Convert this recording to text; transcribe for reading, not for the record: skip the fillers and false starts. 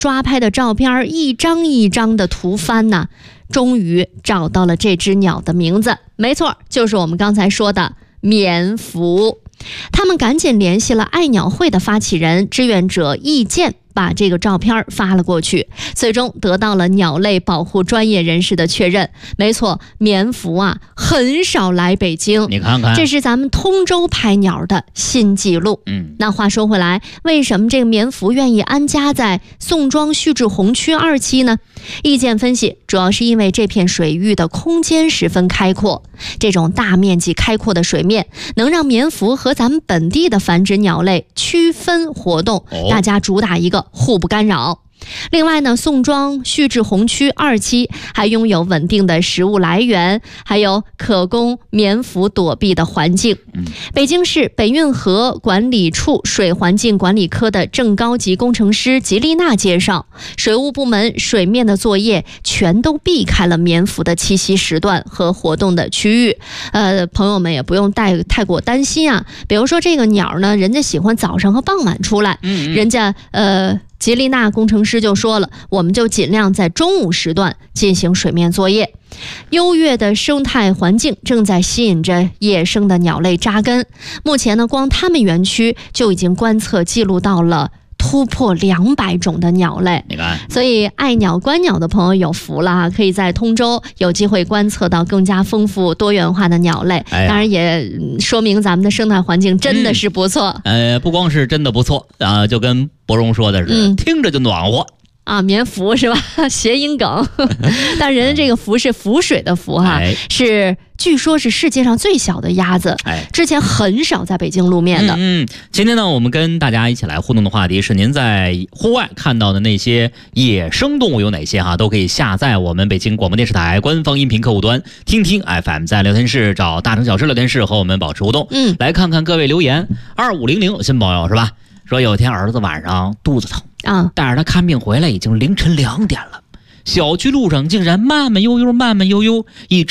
抓拍的照片一张一张的涂翻呢，终于找到了这只鸟的名字，没错，就是我们刚才说的棉蝠。他们赶紧联系了爱鸟会的发起人志愿者易健，把这个照片发了过去，最终得到了鸟类保护专业人士的确认。没错，棉蝠啊很少来北京， 你看看， 这是咱们通州拍鸟的新纪录。那话说回来，为什么这个棉蝠愿意安家在宋庄旭志红区2期呢？意见分析，主要是因为这片水域的空间十分开阔，这种大面积开阔的水面能让棉蝠和咱们本地的繁殖鸟类区分活动，大家主打一个互不干扰。另外呢，宋庄旭志红区2期还拥有稳定的食物来源，还有可供棉蝠躲避的环境。北京市北运河管理处水环境管理科的正高级工程师吉丽娜介绍，水务部门水面的作业全都避开了棉蝠的栖息时段和活动的区域。朋友们也不用太过担心啊。比如说这个鸟呢，人家喜欢早上和傍晚出来，人家吉丽娜工程师就说了，我们就尽量在中午时段进行水面作业。优越的生态环境正在吸引着野生的鸟类扎根，目前呢，光他们园区就已经观测记录到了突破200种的鸟类。 你看， 所以爱鸟观鸟的朋友有福了啊，可以在通州有机会观测到更加丰富多元化的鸟类。当然也说明咱们的生态环境真的是不错。 不光是真的不错啊，就跟博荣说的是，听着就暖和。 棉蝠是吧？谐音梗。但人家这个蝠是浮水的蝠哈，是据说是世界上最小的鸭子，之前很少在北京露面的。 今天呢，我们跟大家一起来互动的话题是，您在户外看到的那些野生动物有哪些哈？都可以下载我们北京广播电视台官方音频客户端听听 FM， 在聊天室找大城小事聊天室和我们保持互动。来看看各位留言。2500新朋友是吧？说有一天儿子晚上肚子疼带着他看病回来已经凌晨2点了，小区路上竟然慢慢悠悠一直